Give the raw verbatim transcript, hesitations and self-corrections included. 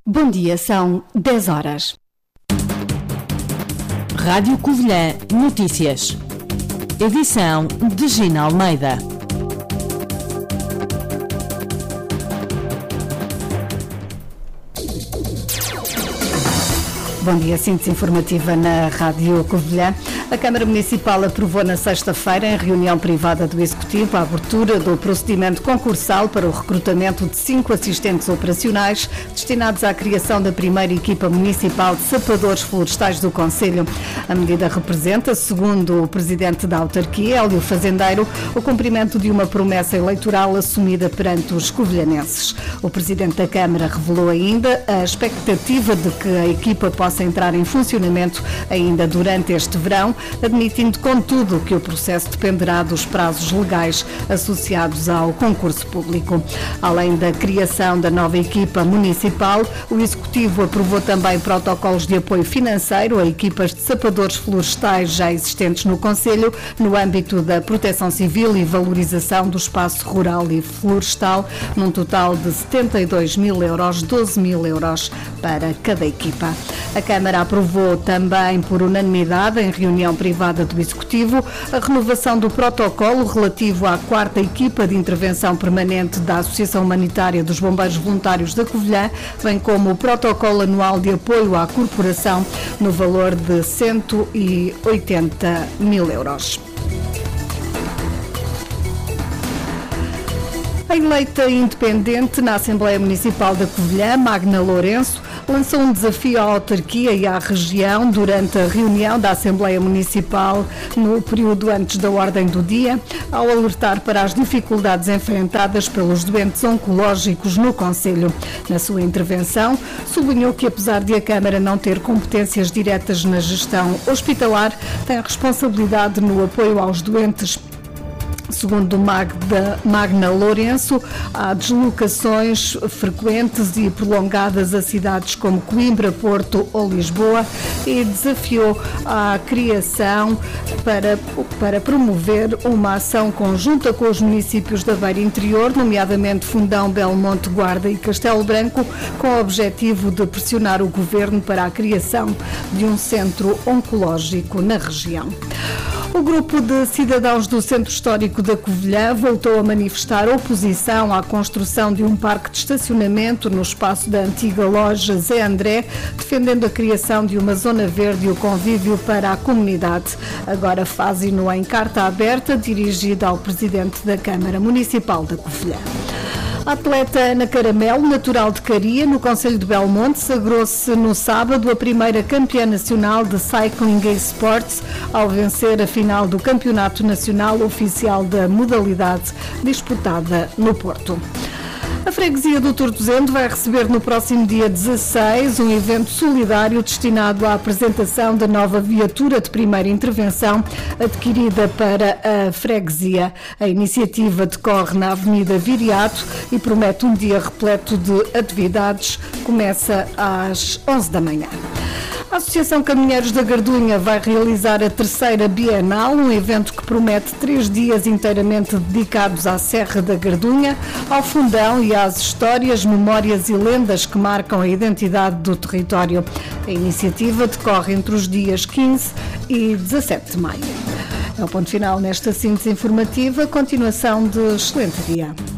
Bom dia, são dez horas. Rádio Covilhã Notícias. Edição de Gina Almeida. Bom dia, síntese informativa na Rádio Covilhã. A Câmara Municipal aprovou na sexta-feira, em reunião privada do Executivo, a abertura do procedimento concursal para o recrutamento de cinco assistentes operacionais destinados à criação da primeira equipa municipal de sapadores florestais do concelho. A medida representa, segundo o presidente da autarquia, Hélio Fazendeiro, o cumprimento de uma promessa eleitoral assumida perante os covilhanenses. O presidente da Câmara revelou ainda a expectativa de que a equipa possa entrar em funcionamento ainda durante este verão, admitindo, contudo, que o processo dependerá dos prazos legais associados ao concurso público. Além da criação da nova equipa municipal, o Executivo aprovou também protocolos de apoio financeiro a equipas de sapadores florestais já existentes no concelho, no âmbito da proteção civil e valorização do espaço rural e florestal, num total de setenta e dois mil euros, doze mil euros para cada equipa. A Câmara aprovou também por unanimidade, em reunião privada do Executivo, a renovação do protocolo relativo à quarta equipa de intervenção permanente da Associação Humanitária dos Bombeiros Voluntários da Covilhã, bem como o protocolo anual de apoio à corporação no valor de cento e oitenta mil euros. A eleita independente na Assembleia Municipal da Covilhã, Magna Lourenço, lançou um desafio à autarquia e à região durante a reunião da Assembleia Municipal no período antes da ordem do dia, ao alertar para as dificuldades enfrentadas pelos doentes oncológicos no concelho. Na sua intervenção, sublinhou que, apesar de a Câmara não ter competências diretas na gestão hospitalar, tem responsabilidade no apoio aos doentes. Segundo Magda, Magna Lourenço, há deslocações frequentes e prolongadas a cidades como Coimbra, Porto ou Lisboa e desafiou a criação para, para promover uma ação conjunta com os municípios da Beira Interior, nomeadamente Fundão, Belmonte, Guarda e Castelo Branco, com o objetivo de pressionar o Governo para a criação de um centro oncológico na região. O grupo de cidadãos do Centro Histórico da Covilhã voltou a manifestar oposição à construção de um parque de estacionamento no espaço da antiga loja Zé André, defendendo a criação de uma zona verde e o convívio para a comunidade. Agora fazem-no em carta aberta, dirigida ao presidente da Câmara Municipal da Covilhã. A atleta Ana Caramelo, natural de Caria, no concelho de Belmonte, sagrou-se no sábado a primeira campeã nacional de Cycling Esports, ao vencer a final do Campeonato Nacional Oficial da modalidade, disputada no Porto. A freguesia do Tortozendo vai receber no próximo dia dezasseis um evento solidário destinado à apresentação da nova viatura de primeira intervenção adquirida para a freguesia. A iniciativa decorre na Avenida Viriato e promete um dia repleto de atividades. Começa às onze da manhã. A Associação Caminheiros da Gardunha vai realizar a terceira Bienal, um evento que promete três dias inteiramente dedicados à Serra da Gardunha, ao Fundão e às histórias, memórias e lendas que marcam a identidade do território. A iniciativa decorre entre os dias quinze e dezassete de maio. É o ponto final nesta síntese informativa. Continuação de excelente dia.